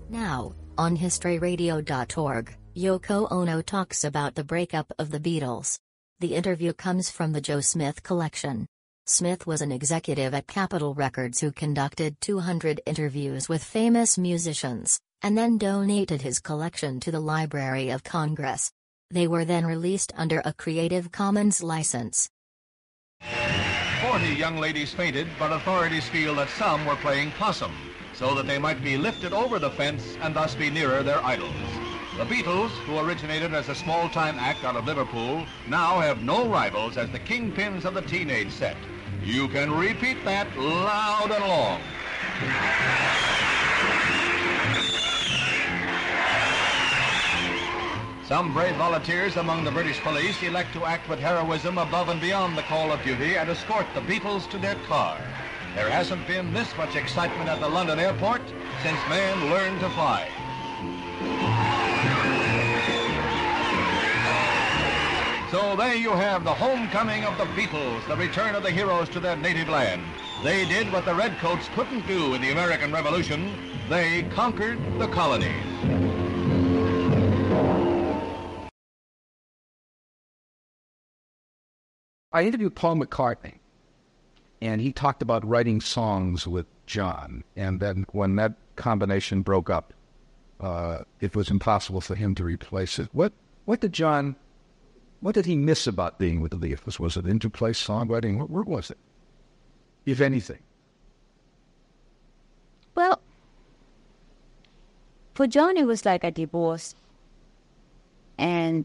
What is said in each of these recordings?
Now, on historyradio.org, Yoko Ono talks about the breakup of the Beatles. The interview comes from the Joe Smith collection. Smith was an executive at Capitol Records who conducted 200 interviews with famous musicians, and then donated his collection to the Library of Congress. They were then released under a Creative Commons license. 40 young ladies fainted, but authorities feel that some were playing possum, so that they might be lifted over the fence and thus be nearer their idols. The Beatles, who originated as a small-time act out of Liverpool, now have no rivals as the kingpins of the teenage set. You can repeat that loud and long. Some brave volunteers among the British police elect to act with heroism above and beyond the call of duty and escort the Beatles to their car. There hasn't been this much excitement at the London airport since man learned to fly. So there you have the homecoming of the Beatles, the return of the heroes to their native land. They did what the Redcoats couldn't do in the American Revolution. They conquered the colonies. I interviewed Paul McCartney, and he talked about writing songs with John. And then when that combination broke up, it was impossible for him to replace it. What did he miss about being with the Beatles? Was it interplay, songwriting? What was it, if anything? Well, for John, it was like a divorce. And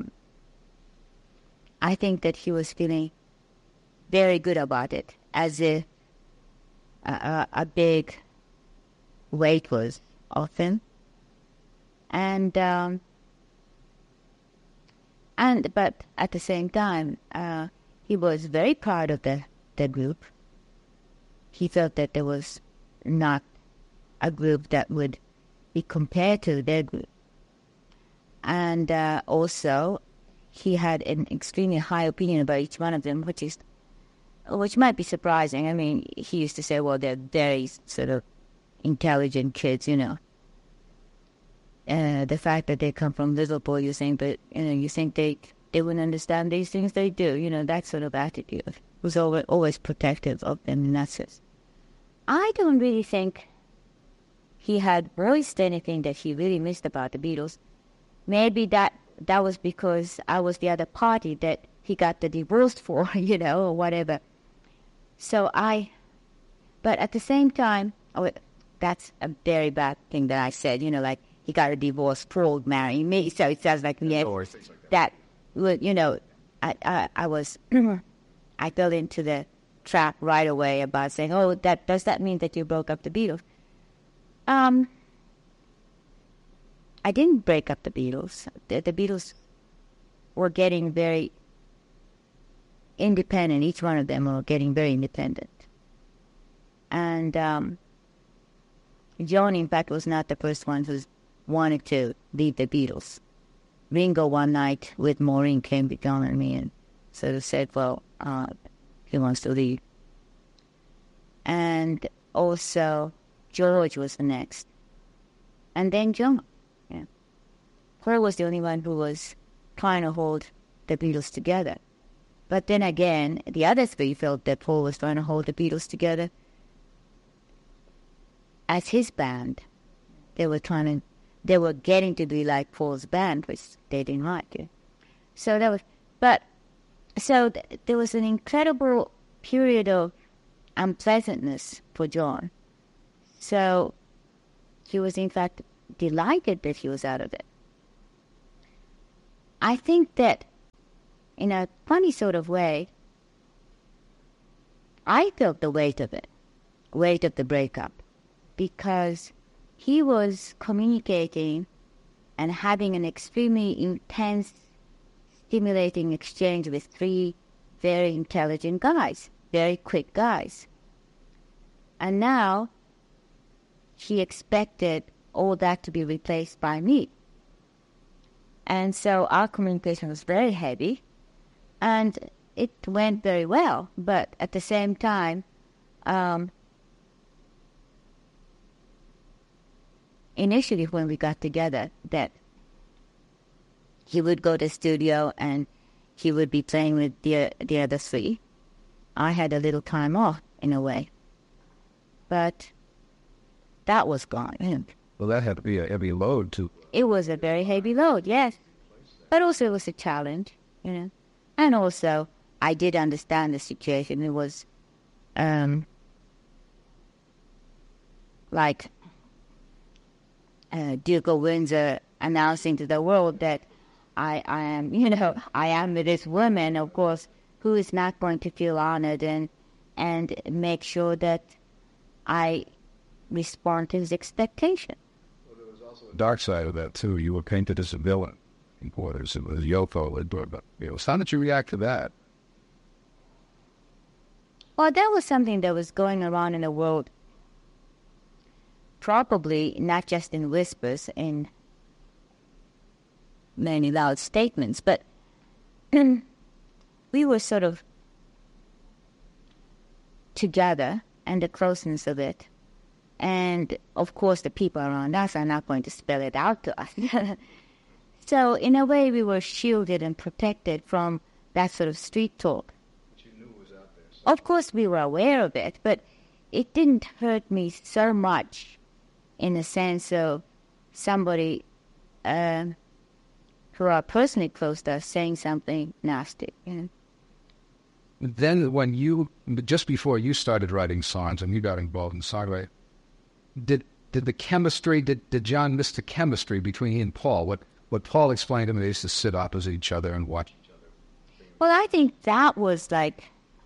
I think that he was feeling very good about it, as if a big weight was off him. But at the same time, he was very proud of the group. He felt that there was not a group that would be compared to their group. And also, he had an extremely high opinion about each one of them, which might be surprising. I mean, he used to say, well, they're very sort of intelligent kids, you know. The fact that they come from Liverpool, you think they wouldn't understand these things. They do, that sort of attitude. Was always protective of them in that sense. I don't really think he had voiced anything that he really missed about the Beatles. Maybe that was because I was the other party that he got the divorce for, or whatever. But at the same time, that's a very bad thing that I said, like he got a divorce for marrying me. So it sounds like, yes, that would, I fell into the trap right away about saying, does that mean that you broke up the Beatles? I didn't break up the Beatles. The Beatles were getting very independent. Each one of them were getting very independent. And John, in fact, was not the first one who wanted to leave the Beatles. Ringo one night with Maureen came to John and me and sort of said, well, he wants to leave. And also George was the next. And then John. Yeah. Paul was the only one who was trying to hold the Beatles together. But then again, the other three felt that Paul was trying to hold the Beatles together as his band. They were getting to be like Paul's band, which they didn't like it. So there was an incredible period of unpleasantness for John. So he was in fact delighted that he was out of it. I think that in a funny sort of way, I felt the weight of the breakup, because he was communicating and having an extremely intense, stimulating exchange with three very intelligent guys, very quick guys. And now he expected all that to be replaced by me. And so our communication was very heavy, and it went very well. But at the same time, initially when we got together that he would go to the studio and he would be playing with the other three. I had a little time off, in a way. But that was gone. Well, that had to be a heavy load, too. It was a very heavy load, yes. But also it was a challenge, And also, I did understand the situation. It was like Duke of Windsor announcing to the world that I am with this woman, of course, who is not going to feel honored and make sure that I respond to his expectation. Well, there was also a dark side of that, too. You were painted as a villain in Quarters. It was Yoko. How did you react to that? Well, that was something that was going around in the world, probably not just in whispers, in many loud statements, but we were sort of together and the closeness of it. And, of course, the people around us are not going to spell it out to us. So, in a way, we were shielded and protected from that sort of street talk. But you knew it was out there. So. Of course, we were aware of it, but it didn't hurt me so much in the sense of somebody who are personally close to us saying something nasty. Then just before you started writing songs and you got involved in songwriting, did John miss the chemistry between he and Paul? What Paul explained to me, they used to sit opposite each other and watch each other. Well, I think that was like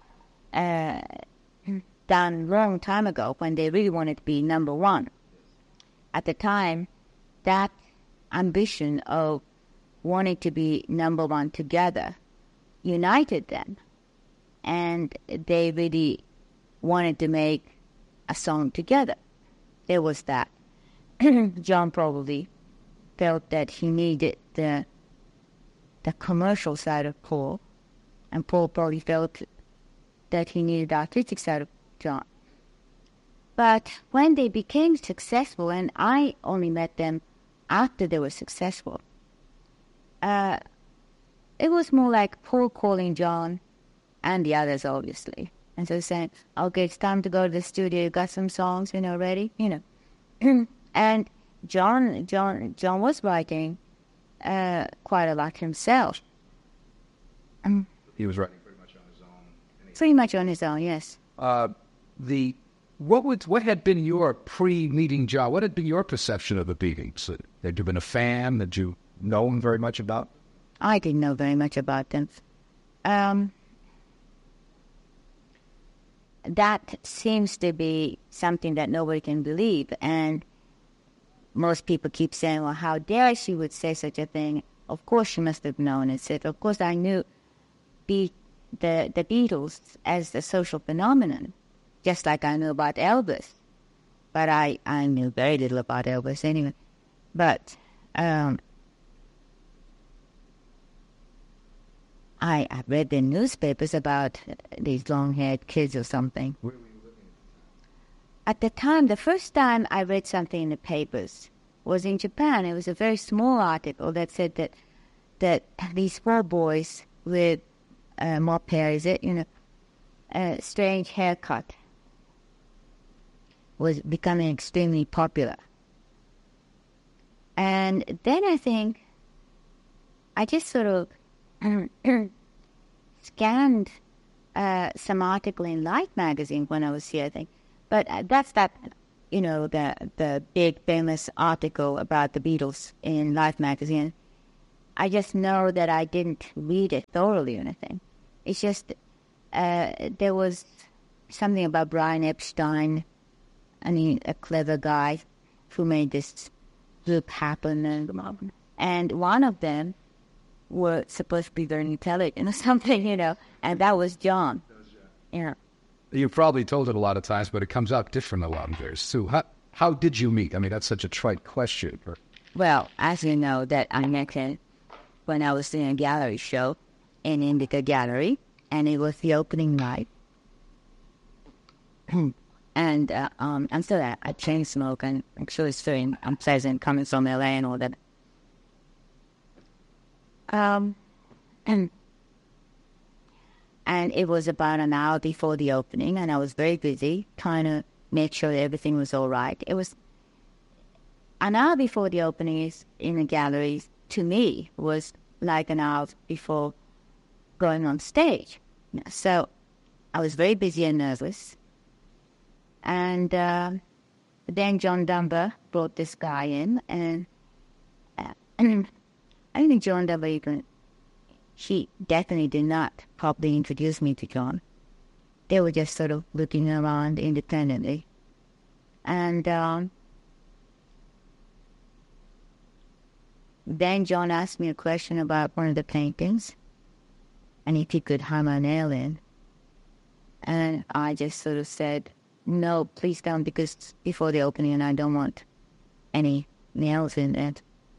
done a long time ago when they really wanted to be number one. At the time, that ambition of wanting to be number one together united them. And they really wanted to make a song together. There was that. John probably felt that he needed the commercial side of Paul, and Paul probably felt that he needed the artistic side of John. But when they became successful, and I only met them after they were successful, it was more like Paul calling John and the others, obviously. And so saying, okay, it's time to go to the studio. You got some songs, ready? And John was writing quite a lot himself. He was writing pretty much on his own. Pretty much on his own, yes. What had been your pre-meeting John? What had been your perception of the Beatles? Had you been a fan? Had you known very much about them? I didn't know very much about them. That seems to be something that nobody can believe. And most people keep saying, well, how dare she would say such a thing? Of course she must have known it. Of course I knew the Beatles as a social phenomenon, just like I knew about Elvis. But I knew very little about Elvis anyway. But I read the newspapers about these long-haired kids or something. Where were you living at the time? The first time I read something in the papers was in Japan. It was a very small article that said that these 4 boys with mop hair, a strange haircut, was becoming extremely popular. And then I think I just sort of scanned some article in Life magazine when I was here, I think. But that's the big famous article about the Beatles in Life magazine. I just know that I didn't read it thoroughly or anything. It's just there was something about Brian Epstein, a clever guy who made this loop happen, and one of them were supposed to be very intelligent or something, and that was John. Yeah. You've probably told it a lot of times, but it comes out different a lot of years, too. How did you meet? I mean, that's such a trite question. Well, as you know, that I met him when I was doing a gallery show in Indica Gallery, and it was the opening night. And I'm still a chain smoke, and I'm sure it's very unpleasant coming from LA and all that. And it was about an hour before the opening, and I was very busy trying to make sure that everything was all right. It was an hour before the opening is in the gallery, to me, was like an hour before going on stage. So I was very busy and nervous. And then John Dunbar brought this guy in, and I think John Dunbar he definitely did not properly introduce me to John. They were just sort of looking around independently. And then John asked me a question about one of the paintings, and if he could hammer a nail in. And I just sort of said, no, please don't, because it's before the opening and I don't want any nails in it.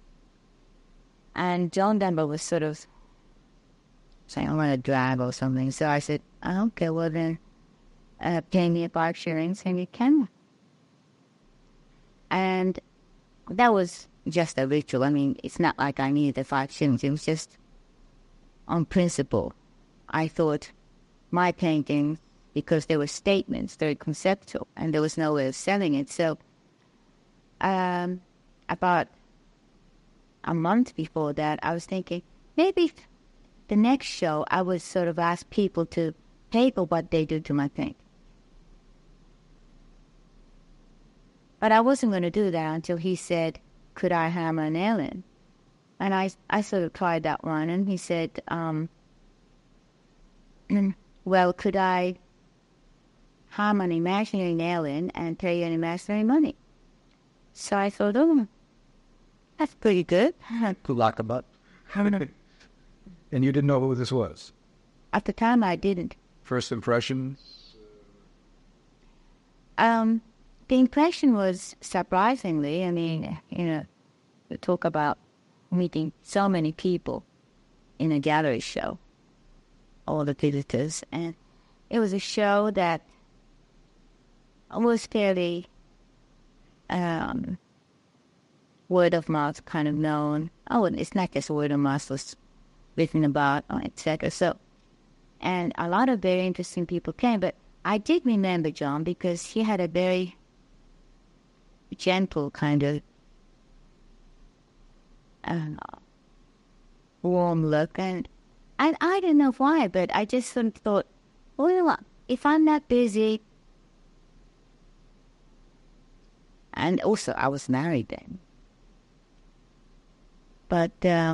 And John Dunbar was sort of saying, I want a drag or something. So I said, okay, well then, pay me 5 shillings and you can. And that was just a ritual. I mean, it's not like I needed the 5 shillings. It was just on principle. I thought my paintings, because they were statements, very conceptual, and there was no way of selling it. So about a month before that, I was thinking, maybe the next show I would sort of ask people to pay for what they do to my painting. But I wasn't going to do that until he said, could I hammer a nail in? And I sort of tried that one, and he said, well, could I hammer an imaginary nail in and pay you an imaginary money? So I thought, oh, that's pretty good. Good luck about. And you didn't know who this was? At the time, I didn't. First impressions? The impression was surprisingly, I mean, we talk about meeting so many people in a gallery show, all the visitors, and it was a show that was fairly word of mouth kind of known. Oh, it's not just word of mouth, was written about, etc. So, and a lot of very interesting people came, but I did remember John because he had a very gentle kind of warm look, and I don't know why, but I just sort of thought, well, you know what, if I'm not busy, and also I was married then, but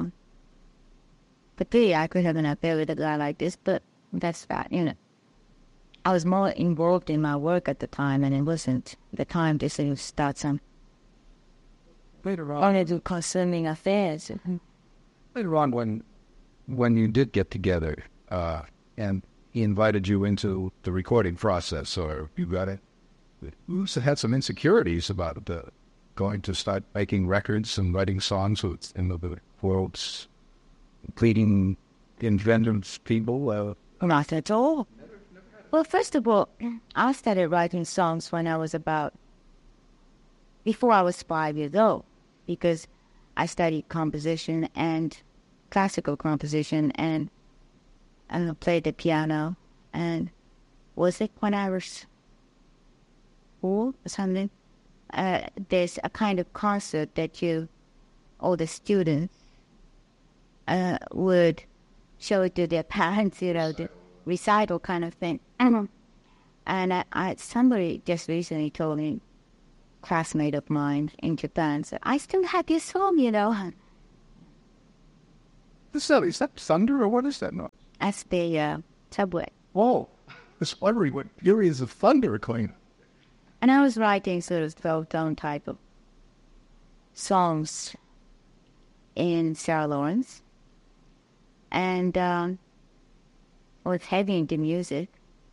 really I could have an affair with a guy like this, but that's that, I was more involved in my work at the time, and it wasn't the time to sort of start some Later on, wanted to concerning affairs. later on when you did get together, and he invited you into the recording process, or you got it, you also had some insecurities about going to start making records and writing songs with the world's leading inventive people. Not at all. Well, first of all, I started writing songs when I was before I was 5 years old, because I studied composition and classical composition, and played the piano. And was it when I was 4 or something? There's a kind of concert that all the students would show it to their parents, the recital kind of thing. And somebody just recently told me, classmate of mine in Japan, said, I still have your song, Is that thunder, or what is that noise? That's the subway. Whoa, it's wondering what furies of thunder are going. And I was writing sort of 12-tone type of songs in Sarah Lawrence, and was heavy into music.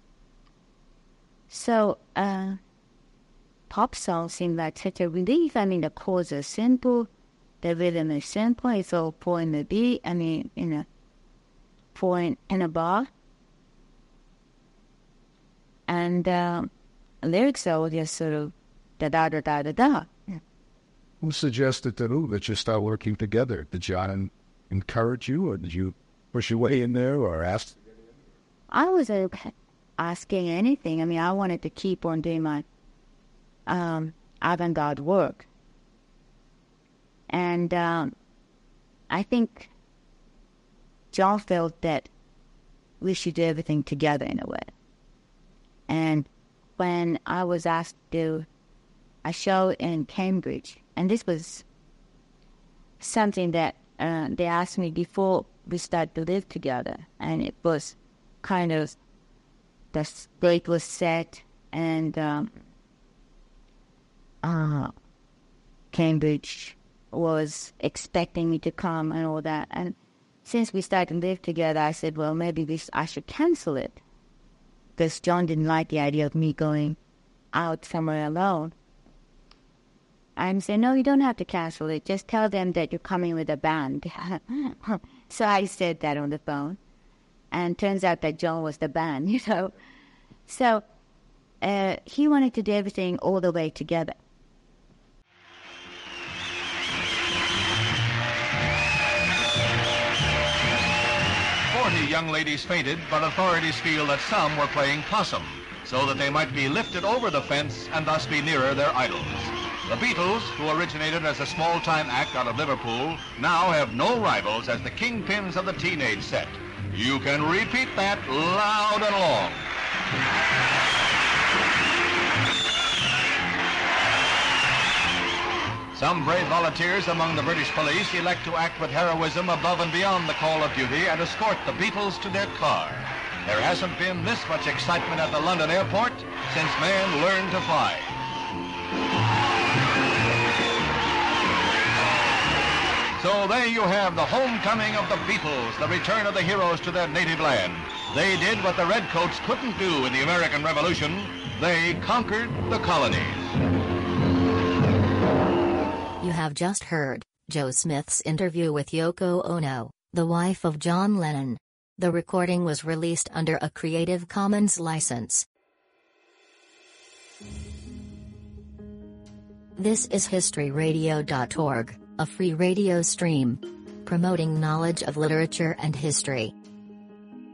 So pop songs seem like such a relief. I mean, the chords are simple, the rhythm is simple. It's all 4 in the beat. I mean, 4 in a bar. And lyrics are just sort of da-da-da-da-da-da. Who suggested to who that you start working together? Did John encourage you, or did you push your way in there, or ask? I wasn't asking anything. I mean, I wanted to keep on doing my avant-garde work. And I think John felt that we should do everything together in a way. And when I was asked to do a show in Cambridge, and this was something that they asked me before we started to live together, and it was kind of, the date was set, and Cambridge was expecting me to come and all that. And since we started to live together, I said, well, maybe I should cancel it, because John didn't like the idea of me going out somewhere alone. And said, no, you don't have to cancel it. Just tell them that you're coming with a band. So I said that on the phone. And turns out that John was the band, you know. So he wanted to do everything all the way together. Young ladies fainted, but authorities feel that some were playing possum, so that they might be lifted over the fence and thus be nearer their idols. The Beatles, who originated as a small-time act out of Liverpool, now have no rivals as the kingpins of the teenage set. You can repeat that loud and long. Some brave volunteers among the British police elect to act with heroism above and beyond the call of duty and escort the Beatles to their car. There hasn't been this much excitement at the London airport since man learned to fly. So there you have the homecoming of the Beatles, the return of the heroes to their native land. They did what the Redcoats couldn't do in the American Revolution. They conquered the colonies. You have just heard Joe Smith's interview with Yoko Ono, the wife of John Lennon. The recording was released under a Creative Commons license. This is HistoryRadio.org, a free radio stream promoting knowledge of literature and history.